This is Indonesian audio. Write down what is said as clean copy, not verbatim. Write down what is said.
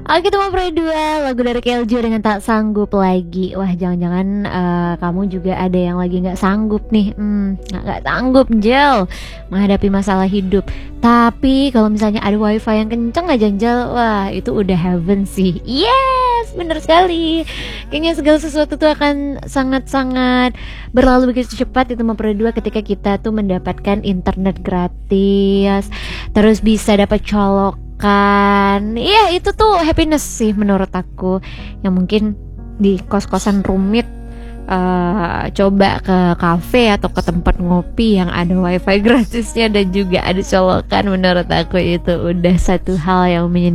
Oke teman Pro 2, lagu dari Keljo dengan Tak Sanggup Lagi. Wah jangan-jangan kamu juga ada yang lagi gak sanggup nih, gak sanggup Jel menghadapi masalah hidup. Tapi kalau misalnya ada wifi yang kenceng aja Jel, wah itu udah heaven sih. Yes, bener sekali. Kayaknya segala sesuatu tuh akan sangat-sangat berlalu begitu cepat itu teman Pro 2 ketika kita tuh mendapatkan internet gratis, terus bisa dapat colokan. Iya itu tuh happiness sih menurut aku. Yang mungkin di kos-kosan rumit, coba ke kafe atau ke tempat ngopi yang ada wifi gratisnya dan juga ada colokan, menurut aku itu udah satu hal yang menyenangkan